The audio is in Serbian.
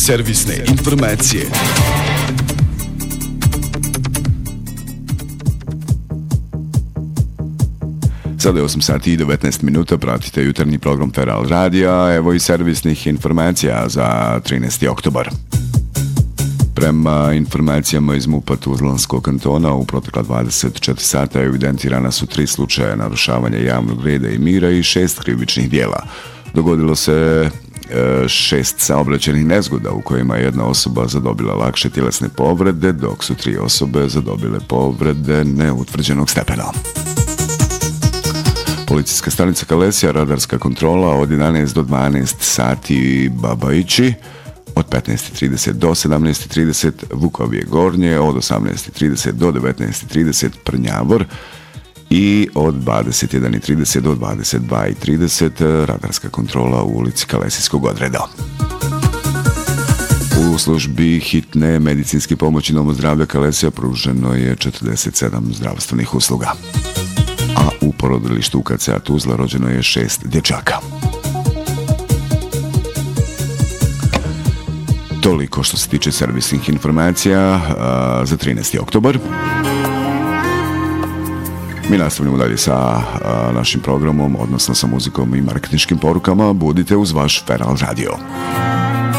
Servisne informacije. Sada je 8 sati i 19 minuta, pratite jutarnji program Feral Radija, evo i servisnih informacija za 13. oktobar. Prema informacijama iz MUP-a Tuzlanskog kantona, u protekla 24 sata evidentirana su 3 slučaja narušavanja javnog reda i mira i 6 krivičnih dijela. Dogodilo se 6 saobraćajnih nezgoda u kojima je jedna osoba zadobila lakše tjelesne povrede, dok su 3 osobe zadobile povrede neutvrđenog stepena. Policijska stanica Kalesija, radarska kontrola od 11 do 12 sati Babajići, od 15.30 do 17.30 Vukovije Gornje, od 18.30 do 19.30 Prnjavor i od 21.30 do 22.30 radarska kontrola u ulici Kalesijskog odreda. U službi hitne medicinske pomoći Domu zdravlja Kalesija pruženo je 47 zdravstvenih usluga. A u porodilištu UKC Tuzla rođeno je 6 dječaka. Toliko što se tiče servisnih informacija za 13. oktobar. Mi nastavljamo dalje sa našim programom, odnosno sa muzikom i marketinškim porukama. Budite uz vaš Feral Radio.